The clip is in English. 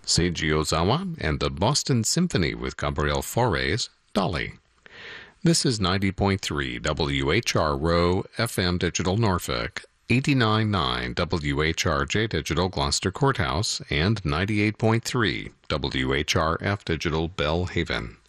Seiji Ozawa and the Boston Symphony with Gabriel Fauré's Dolly. This is 90.3 WHRO FM Digital Norfolk, 89.9 WHRJ Digital Gloucester Courthouse, and 98.3 WHRF Digital Bellhaven.